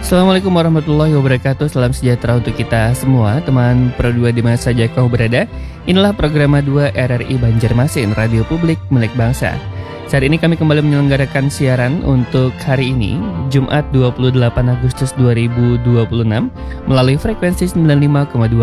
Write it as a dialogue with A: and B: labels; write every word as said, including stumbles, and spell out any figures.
A: Assalamualaikum warahmatullahi wabarakatuh. Salam sejahtera untuk kita semua, teman Pro dua di mana saja kau berada. Inilah program dua R R I Banjarmasin, radio publik milik bangsa. Saat ini kami kembali menyelenggarakan siaran untuk hari ini, Jumat dua puluh delapan Agustus dua ribu dua puluh enam, melalui frekuensi sembilan puluh lima koma dua